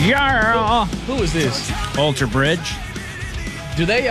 Yeah. Who is this? Alter Bridge. Do they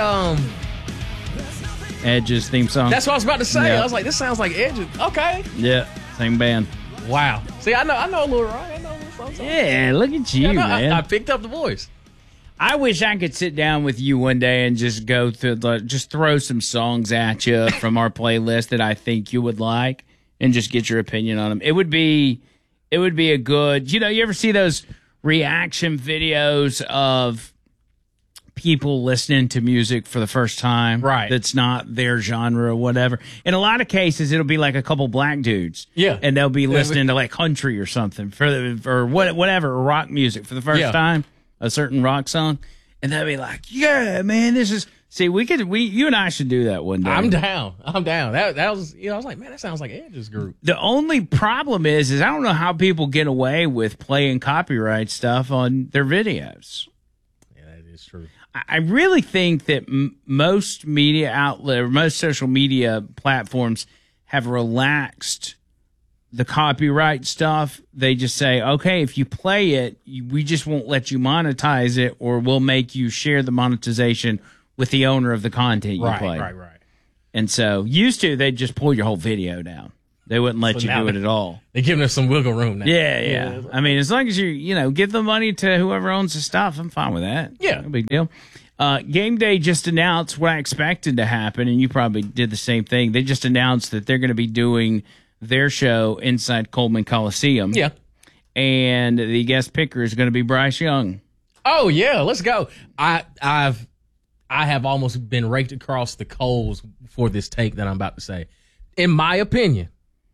Edge's theme song. That's what I was about to say. Yeah. I was like, this sounds like Edge. Okay. Yeah, same band. Wow. See, I know Lil Ron. I know Lil something. Yeah, look at you, man. I picked up the voice. I wish I could sit down with you one day and just go through just throw some songs at you from our playlist that I think you would like and just get your opinion on them. It would be a good, you ever see those reaction videos of people listening to music for the first time? Right. That's not their genre or whatever. In a lot of cases, it'll be like a couple black dudes. Yeah. And they'll be listening to like country or something or whatever, rock music for the first time. A certain rock song, and they'll be like, "Yeah, man, this is." See, you and I should do that one day. I'm down. That was, I was like, man, that sounds like Edge's group. The only problem is I don't know how people get away with playing copyright stuff on their videos. Yeah, that is true. I really think that most media outlet or most social media platforms have relaxed the copyright stuff. They just say, okay, if you play it, we just won't let you monetize it, or we'll make you share the monetization with the owner of the content you play. Right. And so used to, they'd just pull your whole video down. They wouldn't let you do it at all. They're giving us some wiggle room now. Yeah. I mean, as long as you give the money to whoever owns the stuff, I'm fine with that. Yeah. No big deal. Game Day just announced what I expected to happen, and you probably did the same thing. They just announced that they're going to be doing their show inside Coleman Coliseum. Yeah. And the guest picker is going to be Bryce Young. Oh yeah, let's go. I have almost been raked across the coals for this take that I'm about to say. In my opinion,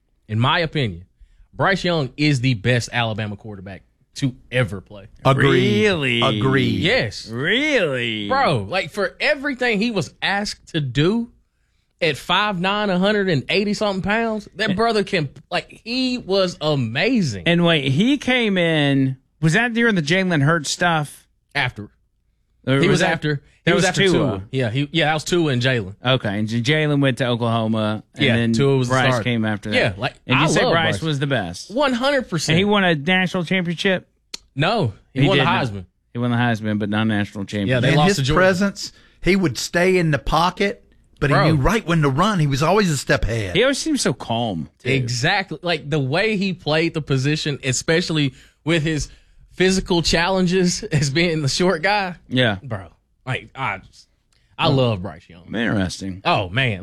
Bryce Young is the best Alabama quarterback to ever play. Really? Agreed. Yes. Really? Bro, like for everything he was asked to do at 5'9", 180 something pounds, that brother he was amazing. And wait, he came in, was that during the Jalen Hurts stuff? After. Or He was after Tua. Yeah, that was Tua and Jalen. Okay, and Jalen went to Oklahoma, and then Tua was the Bryce starter. came after that. Yeah, and you I said love Bryce Bryce. was the best. 100%. And he won a national championship? No, he won the did not. Heisman. He won the Heisman, but not a national championship. Yeah, they And lost to his Georgia. presence, he would stay in the pocket, but Bro. he knew right when to run. He was always a step ahead. He always seems so calm, too. Exactly. Like the way he played the position, especially with his physical challenges as being the short guy. Yeah. Bro, like I love Bryce Young. Interesting. Oh man,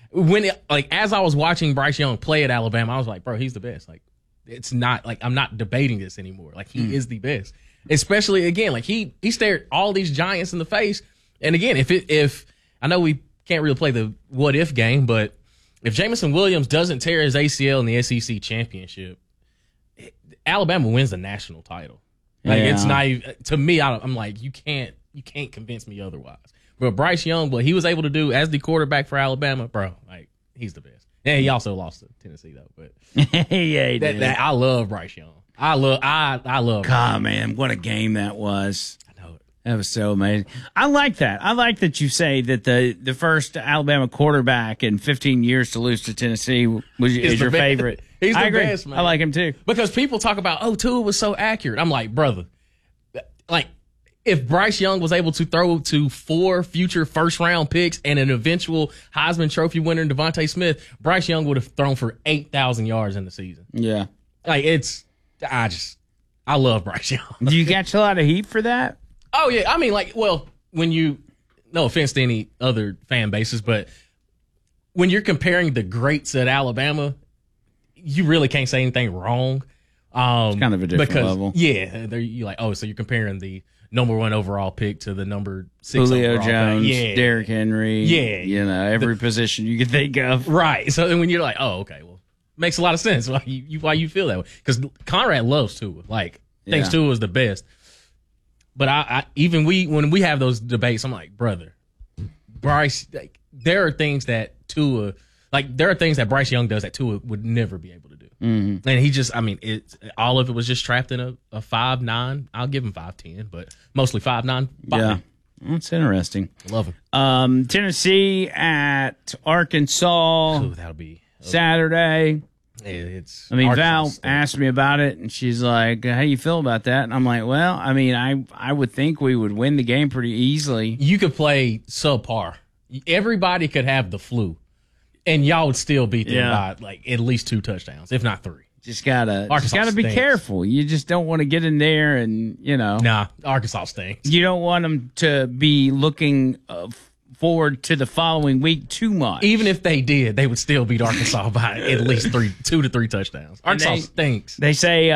as I was watching Bryce Young play at Alabama, I was like, bro, he's the best. Like it's not like I'm not debating this anymore. Like he is the best. Especially again, like he stared all these giants in the face. And again, if I know we can't really play the what if game, but if Jameson Williams doesn't tear his ACL in the SEC championship, Alabama wins the national title. Like it's not even, to me. I'm like you can't convince me otherwise. But Bryce Young, what he was able to do as the quarterback for Alabama, bro, like he's the best. And he also lost to Tennessee though. But yeah, he did. I love Bryce Young. I love. God, man, what a game that was. I know it. That was so amazing. I like that. I like that you say that the first Alabama quarterback in 15 years to lose to Tennessee is your favorite. He's the I agree. best, man. I like him too. Because people talk about, Tua was so accurate. I'm like, brother, like if Bryce Young was able to throw to 4 future first-round picks and an eventual Heisman Trophy winner, Devontae Smith, Bryce Young would have thrown for 8,000 yards in the season. Yeah. Like I love Bryce Young. Do you catch a lot of heat for that? Oh yeah, I mean, no offense to any other fan bases, but when you're comparing the greats at Alabama, you really can't say anything wrong. It's kind of a different level. Yeah, you're like, so you're comparing the number 1 overall pick to the number 6 Julio overall Jones, pick. Yeah. Derrick Henry. Yeah. Every position you could think of. Right. So then when you're like, okay, well, makes a lot of sense why you feel that way. Because Conrad loves Tua. Like, thinks Tua is the best. But I even when we have those debates, I'm like, brother, Bryce, like, there are things that Bryce Young does that Tua would never be able to do. Mm-hmm. And he just, all of it was just trapped in a 5'9". I'll give him 5'10", but mostly 5'9". Yeah. That's interesting. Love him. Tennessee at Arkansas. Ooh, that'll be Saturday. It's. I mean, Arkansas Val stinks. asked me about it, and she's like, "How you feel about that?" And I'm like, "Well, I mean, I would think we would win the game pretty easily." You could play subpar. Everybody could have the flu, and y'all would still beat them by like at least 2 touchdowns, if not 3. Just gotta Arkansas be stinks. careful. You just don't want to get in there, and Nah, Arkansas stinks. you don't want them to be looking forward to the following week too much. Even if they did, they would still beat Arkansas by at least 2 to 3 touchdowns. Arkansas stinks. They say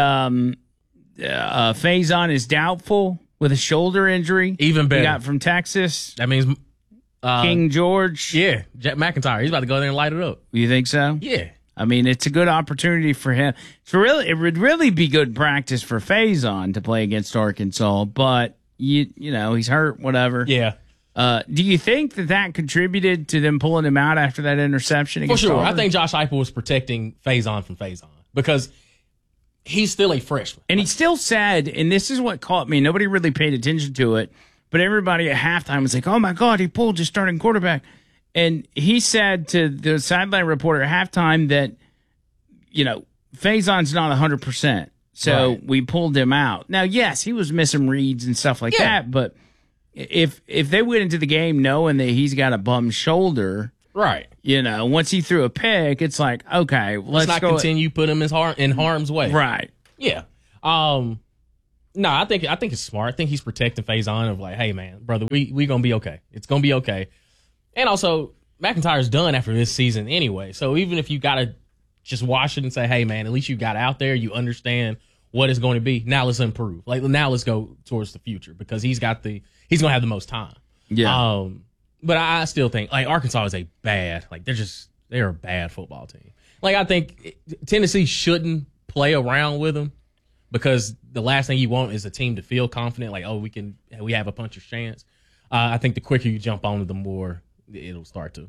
Faison is doubtful with a shoulder injury. Even better. He got from Texas. That means King George. yeah, Jack McIntyre. He's about to go there and light it up. You think so? Yeah. I mean, it's a good opportunity for him. It would really be good practice for Faison to play against Arkansas, but you know he's hurt. Whatever. Yeah. Do you think that contributed to them pulling him out after that interception? For Against sure. Auburn? I think Josh Heupel was protecting Faison from Faison because he's still a freshman. And he still said, and this is what caught me. Nobody really paid attention to it, but everybody at halftime was like, "Oh my God, he pulled his starting quarterback." And he said to the sideline reporter at halftime that, Faison's not 100%. So Right. we pulled him out. Now, yes, he was missing reads and stuff like Yeah. that, but if they went into the game knowing that he's got a bum shoulder, Right. once he threw a pick, it's like, okay, Let's not go. continue put him in harm's way. Right. Yeah. No, I think it's smart. I think he's protecting Faison of like, hey man, brother, we gonna be okay. It's gonna be okay. And also, McIntyre's done after this season anyway. So even if you gotta just watch it and say, hey man, at least you got out there, you understand what it's going to be. Now let's improve. Like now let's go towards the future because he's gonna have the most time. Yeah. But I still think like Arkansas is they're a bad football team. Like I think Tennessee shouldn't play around with them because the last thing you want is a team to feel confident, like, oh, we have a puncher's chance. I think the quicker you jump on it, the more it'll start to